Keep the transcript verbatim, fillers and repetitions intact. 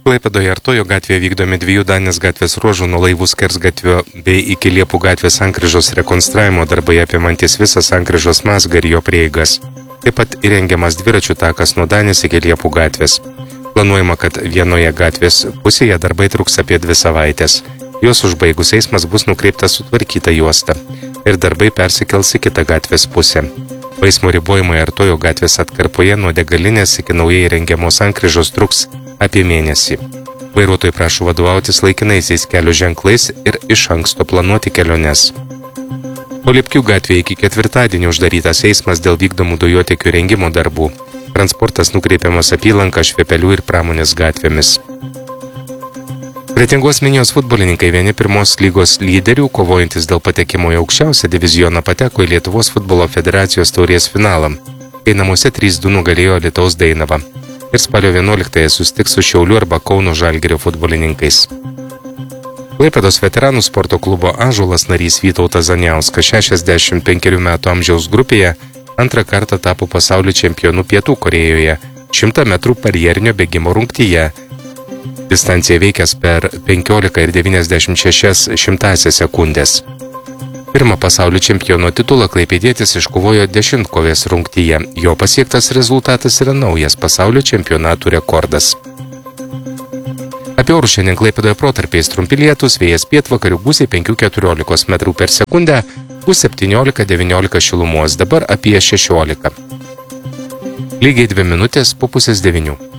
Klaipėdoje Artojo gatvėje vykdomi dviejų Danės gatvės ruožų nuo Laivų skersgatvio bei iki Liepų gatvės sankryžos rekonstravimo darbai apimantis visą sankryžos mazgą ir jo prieigas. Taip pat įrengiamas dviračių takas nuo Danės iki Liepų gatvės. Planuojama, kad vienoje gatvės pusėje darbai truks apie dvi savaitės. Juos užbaigus eismas bus nukreiptas sutvarkyta juosta ir darbai persikels į kitą gatvės pusę. Eismo ribojimai Artojo gatvės atkarpoje nuo degalinės iki naujai įrengiamos sankryžos truks apie mėnesį. Vairuotojai prašo vadovautis laikinaisiais kelio ženklais ir iš anksto planuoti keliones. Polipkių gatvėje iki ketvirtadienį uždarytas eismas dėl vykdomų dujotiekio rengimo darbų. Transportas nukreipiamas apylanką Švepelių ir Pramonės gatvėmis. Kretingos Minijos futbolininkai vieni pirmos lygos lyderių, kovojantis dėl patekimo į aukščiausią divizioną, pateko į Lietuvos futbolo federacijos taurės finalą, kai namuose trys du nugalėjo Alytaus Dainavą. Ir spalio vienuoliktąją susitiks su Šiaulių arba Kauno Žalgirio futbolininkais. Klaipėdos veteranų sporto klubo Ąžuolas narys Vytautas Zaniauskas šešiasdešimt penkerių metų amžiaus grupėje antrą kartą tapo pasaulio čempionu Pietų Korėjoje šimto metrų barjerinio bėgimo rungtyje. Distancija veikęs per penkiolika ir devyniasdešimt šešias šimtąsias sekundės. Pirmą pasaulio čempiono titulą klaipėdietis iškovojo dešimtkovės rungtyje. Jo pasiektas rezultatas yra naujas pasaulio čempionatų rekordas. Apie orus šiandien Klaipėdoje protarpiais trumpi lietūs, vėjas pietvakarių gūsiai penki keturiolika metrų per sekundę, bus septyniolika devyniolika šilumos, dabar apie šešiolika. Lygiai dvi minutės po pusės devynių.